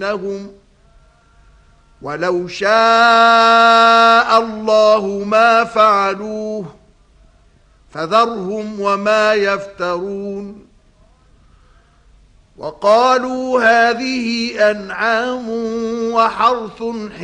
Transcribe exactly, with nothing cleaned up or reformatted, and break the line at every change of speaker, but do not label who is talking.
لهم ولو شاء الله ما فعلوه فذرهم وما يفترون وقالوا هذه أنعام وحرث